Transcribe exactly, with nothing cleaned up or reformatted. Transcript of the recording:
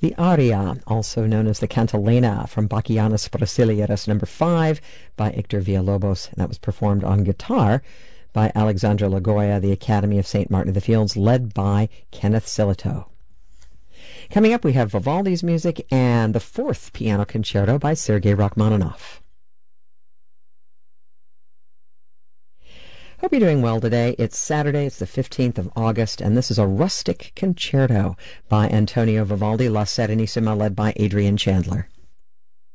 The aria, also known as the cantilena, from Bachianas Brasileiras number five by Hector Villalobos, and that was performed on guitar by Alexandra Lagoya, the Academy of Saint Martin of the Fields, led by Kenneth Silito. Coming up, we have Vivaldi's music and the fourth piano concerto by Sergei Rachmaninoff. Hope you're doing well today. It's Saturday, it's the fifteenth of August, and this is a rustic concerto by Antonio Vivaldi, La Serenissima, led by Adrian Chandler.